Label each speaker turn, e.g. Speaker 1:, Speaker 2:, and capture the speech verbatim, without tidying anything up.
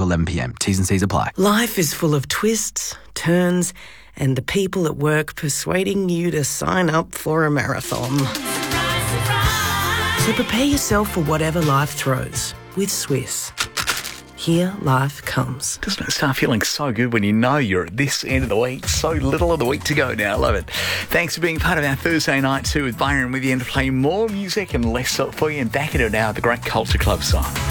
Speaker 1: eleven p m. T's and C's apply.
Speaker 2: Life is full of twists, turns, and the people at work persuading you to sign up for a marathon. So prepare yourself for whatever life throws with Swiss. Here life comes.
Speaker 3: Doesn't it start feeling so good when you know you're at this end of the week? So little of the week to go now. I love it. Thanks for being part of our Thursday night too with Byron with you, and to play more music and less for you, and back into it now with the great Culture Club song.